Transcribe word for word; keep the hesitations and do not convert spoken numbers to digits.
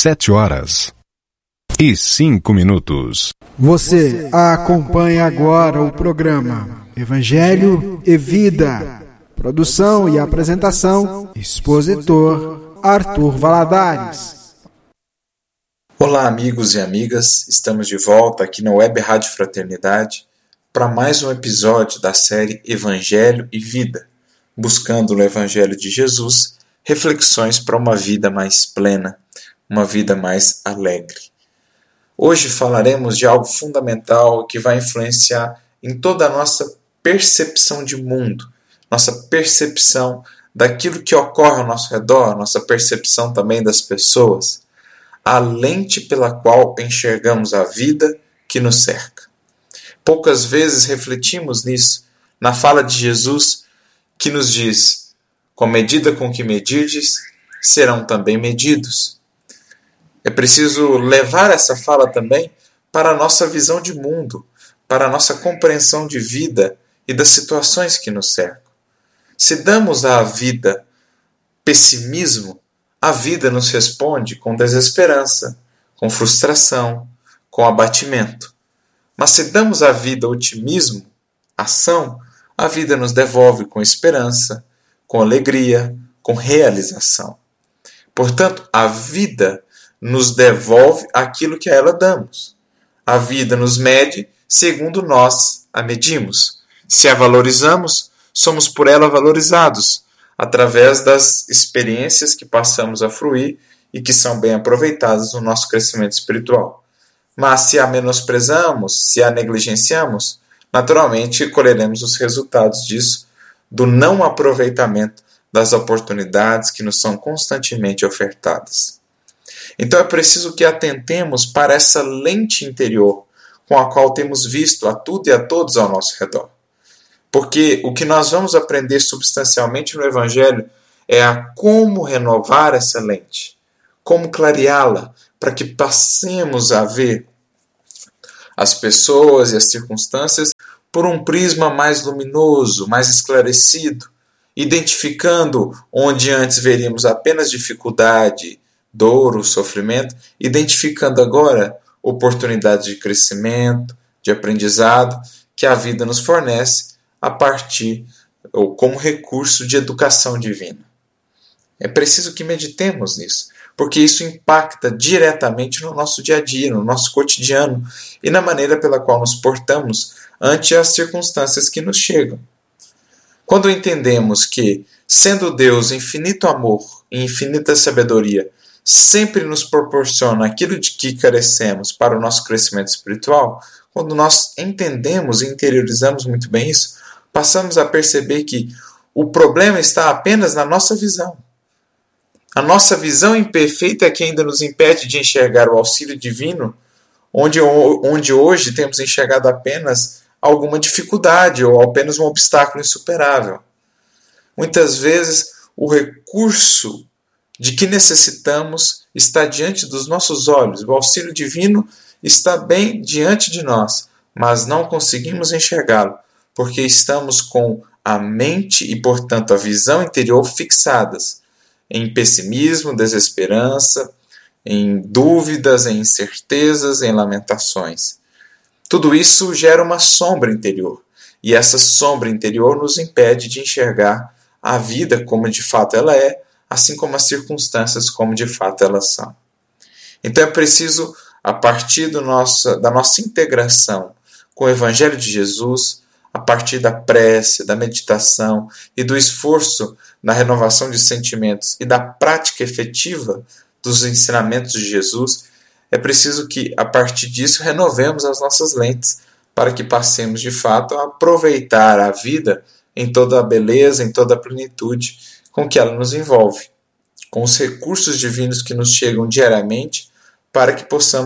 sete horas e cinco minutos. Você acompanha agora o programa Evangelho e Vida. Produção e apresentação, expositor Arthur Valadares. Olá, amigos e amigas, estamos de volta aqui na Web Rádio Fraternidade para mais um episódio da série Evangelho e Vida, buscando no Evangelho de Jesus reflexões para uma vida mais plena, uma vida mais alegre. Hoje falaremos de algo fundamental que vai influenciar em toda a nossa percepção de mundo, nossa percepção daquilo que ocorre ao nosso redor, nossa percepção também das pessoas, a lente pela qual enxergamos a vida que nos cerca. Poucas vezes refletimos nisso, na fala de Jesus, que nos diz: com a medida com que medirdes, serão também medidos. É preciso levar essa fala também para a nossa visão de mundo, para a nossa compreensão de vida e das situações que nos cercam. Se damos à vida pessimismo, a vida nos responde com desesperança, com frustração, com abatimento. Mas se damos à vida otimismo, ação, a vida nos devolve com esperança, com alegria, com realização. Portanto, a vida nos devolve aquilo que a ela damos. A vida nos mede segundo nós a medimos. Se a valorizamos, somos por ela valorizados, através das experiências que passamos a fruir e que são bem aproveitadas no nosso crescimento espiritual. Mas se a menosprezamos, se a negligenciamos, naturalmente colheremos os resultados disso, do não aproveitamento das oportunidades que nos são constantemente ofertadas. Então é preciso que atentemos para essa lente interior com a qual temos visto a tudo e a todos ao nosso redor. Porque o que nós vamos aprender substancialmente no Evangelho é a como renovar essa lente, como clareá-la, para que passemos a ver as pessoas e as circunstâncias por um prisma mais luminoso, mais esclarecido, identificando onde antes veríamos apenas dificuldade, dor, sofrimento, identificando agora oportunidades de crescimento, de aprendizado, que a vida nos fornece a partir ou como recurso de educação divina. É preciso que meditemos nisso, porque isso impacta diretamente no nosso dia a dia, no nosso cotidiano e na maneira pela qual nos portamos ante as circunstâncias que nos chegam. Quando entendemos que, sendo Deus infinito amor e infinita sabedoria, sempre nos proporciona aquilo de que carecemos para o nosso crescimento espiritual, quando nós entendemos e interiorizamos muito bem isso, passamos a perceber que o problema está apenas na nossa visão. A nossa visão imperfeita é que ainda nos impede de enxergar o auxílio divino, onde, onde hoje temos enxergado apenas alguma dificuldade ou apenas um obstáculo insuperável. Muitas vezes o recurso de que necessitamos está diante dos nossos olhos. O auxílio divino está bem diante de nós, mas não conseguimos enxergá-lo, porque estamos com a mente e, portanto, a visão interior fixadas em pessimismo, desesperança, em dúvidas, em incertezas, em lamentações. Tudo isso gera uma sombra interior, e essa sombra interior nos impede de enxergar a vida como de fato ela é, assim como as circunstâncias como de fato elas são. Então é preciso, a partir do nosso, da nossa integração com o Evangelho de Jesus, a partir da prece, da meditação e do esforço na renovação de sentimentos e da prática efetiva dos ensinamentos de Jesus, é preciso que, a partir disso, renovemos as nossas lentes para que passemos, de fato, a aproveitar a vida em toda a beleza, em toda a plenitude com que ela nos envolve, com os recursos divinos que nos chegam diariamente para que possamos